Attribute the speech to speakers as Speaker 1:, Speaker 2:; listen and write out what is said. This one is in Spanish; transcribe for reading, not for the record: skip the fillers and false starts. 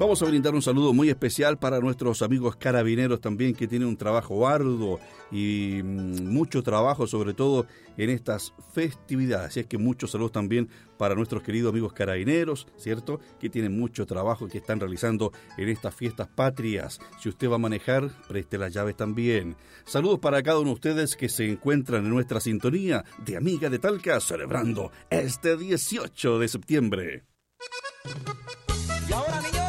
Speaker 1: Vamos a brindar un saludo muy especial para nuestros amigos carabineros también, que tienen un trabajo arduo y mucho trabajo, sobre todo en estas festividades. Así es que muchos saludos también para nuestros queridos amigos carabineros, ¿cierto? Que tienen mucho trabajo que están realizando en estas fiestas patrias. Si usted va a manejar, preste las llaves también. Saludos para cada uno de ustedes que se encuentran en nuestra sintonía de Amiga de Talca, celebrando este 18 de septiembre.
Speaker 2: Y ahora, niños,